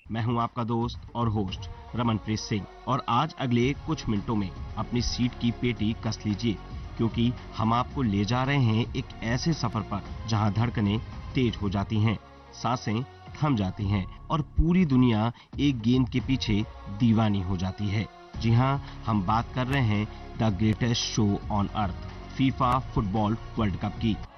मैं हूं आपका दोस्त और होस्ट रमनप्रीत सिंह और आज अगले कुछ मिनटों में अपनी सीट की पेटी कस लीजिए क्योंकि हम आपको ले जा रहे हैं एक ऐसे सफर पर जहां धड़कनें तेज हो जाती हैं, सांसें थम जाती हैं और पूरी दुनिया एक गेंद के पीछे दीवानी हो जाती है। जी हां, हम बात कर रहे हैं the greatest show on earth, FIFA football world cup की।